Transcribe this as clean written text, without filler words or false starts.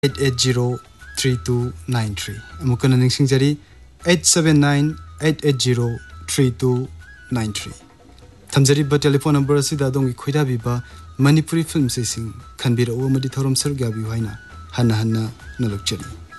8803293 अमुकन निंगसिंगजरी 879880323 थमजरीब telephone number असिदा दोंगी खोइदाबिबा Manipuri film से सिंग खनबिरओ मदि थौरम सरग्याबि हाइना हन्ना हन्ना नलुकचरी।